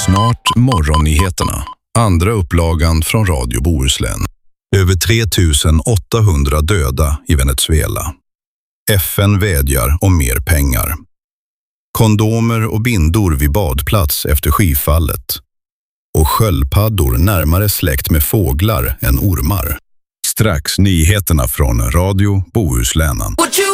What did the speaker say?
Snart morgonnyheterna. Andra upplagan från Radio Bohuslän. Över 3800 döda i Venezuela. FN vädjar om mer pengar. Kondomer och bindor vid badplats efter skyfallet. Och sköldpaddor närmare släkt med fåglar än ormar. Strax nyheterna från Radio Bohuslän.